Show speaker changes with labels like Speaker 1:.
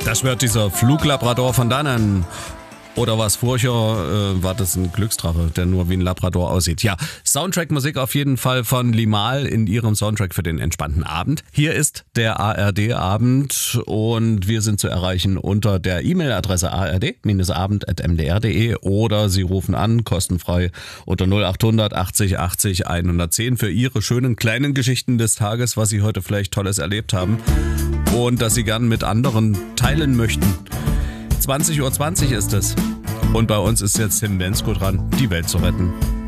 Speaker 1: Das wird dieser Fluglabrador von dannen. Oder was vorher war das ein Glücksdrache, der nur wie ein Labrador aussieht. Ja, Soundtrack-Musik auf jeden Fall von Limahl in ihrem Soundtrack für den entspannten Abend. Hier ist der ARD-Abend und wir sind zu erreichen unter der E-Mail-Adresse ard-abend@mdr.de oder Sie rufen an, kostenfrei unter 0800 80 80 110 für Ihre schönen kleinen Geschichten des Tages, was Sie heute vielleicht Tolles erlebt haben und das Sie gern mit anderen teilen möchten. 20:20 Uhr ist es. Und bei uns ist jetzt Tim Bensko dran, die Welt zu retten.